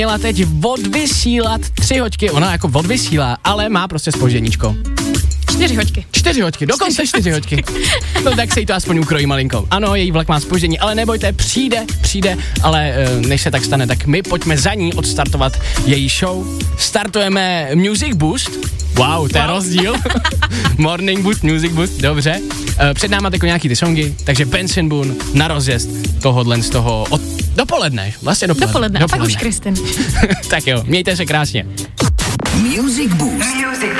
měla teď odvysílat 3 hoďky, ona jako odvysílá, ale má prostě zpožděníčko. 4 hoďky. 4 hoďky, dokonce 4 hoďky. No tak se jí to aspoň ukrojí malinko. Ano, její vlak má zpoždění, ale nebojte, přijde, ale než se tak stane, tak my pojďme za ní odstartovat její show. Startujeme Music Boost. Wow, to je rozdíl. Morning Boost, Music Boost, dobře. Před náma jako nějaký ty songy, takže Benson Boone na rozjezd tohodle z toho dopoledne, vlastně dopoledne. A pak už Kristin. Tak jo, mějte se krásně. Music Boost.